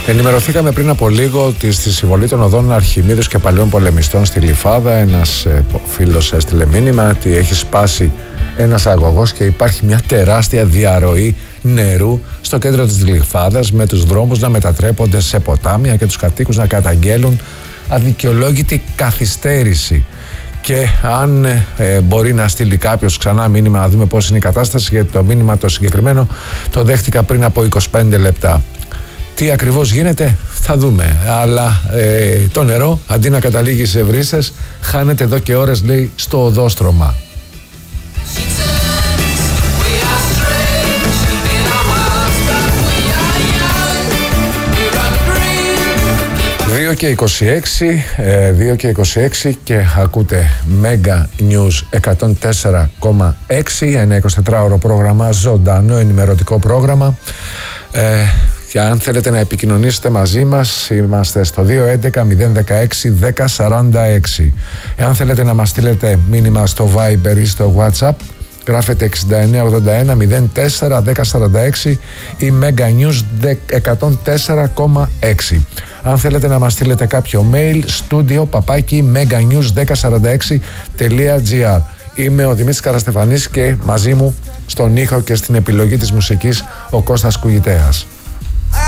Ενημερωθήκαμε πριν από λίγο ότι στη συμβολή των οδών Αρχιμίδους και Παλαιών Πολεμιστών στη Γλυφάδα ένας φίλος έστειλε μήνυμα ότι έχει σπάσει ένας αγωγός και υπάρχει μια τεράστια διαρροή νερού στο κέντρο της Γλυφάδας, με τους δρόμους να μετατρέπονται σε ποτάμια και τους κατοίκους να καταγγέλουν αδικαιολόγητη καθυστέρηση. Και αν μπορεί να στείλει κάποιος ξανά μήνυμα να δούμε πώς είναι η κατάσταση, γιατί το μήνυμα το συγκεκριμένο το δέχτηκα πριν από 25 λεπτά. Τι ακριβώς γίνεται θα δούμε, αλλά το νερό αντί να καταλήγει σε βρύσες χάνεται εδώ και ώρες, λέει, στο οδόστρωμα. 2 και 26 και ακούτε Mega News 104,6, ένα 24ωρο πρόγραμμα, ζωντανό ενημερωτικό πρόγραμμα. Και αν θέλετε να επικοινωνήσετε μαζί μας, είμαστε στο 211-016-1046. Εάν θέλετε να μας στείλετε μήνυμα στο Viber ή στο WhatsApp, γράφετε 6981-04-1046 ή Mega News 104,6. Αν θέλετε να μας στείλετε κάποιο mail, studio@meganews1046.gr. Είμαι ο Δημήτρης Καραστεφανής και μαζί μου στον ήχο και στην επιλογή της μουσικής ο Κώστας Κουγητέας.